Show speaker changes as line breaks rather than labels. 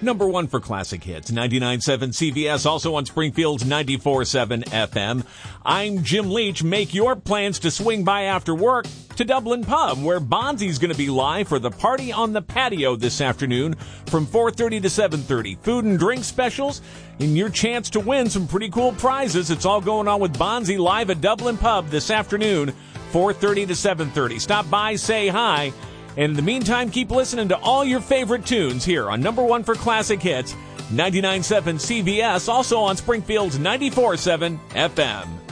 Number one for classic hits, 99.7 CVS, also on Springfield's 94.7 FM. I'm Jim Leach. Make your plans to swing by after work to Dublin Pub, where Bonzi's going to be live for the Party on the Patio this afternoon from 4:30 to 7:30. Food and drink specials and your chance to win some pretty cool prizes. It's all going on with Bonzi live at Dublin Pub this afternoon, 4:30 to 7:30. Stop by, say hi. And in the meantime, keep listening to all your favorite tunes here on Number One for Classic Hits, 99.7 CVS, also on Springfield's 94.7 FM.